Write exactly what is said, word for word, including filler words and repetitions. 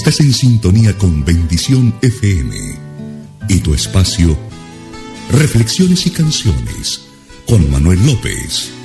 Estás en sintonía con Bendición F M y tu espacio Reflexiones y Canciones con Manuel López.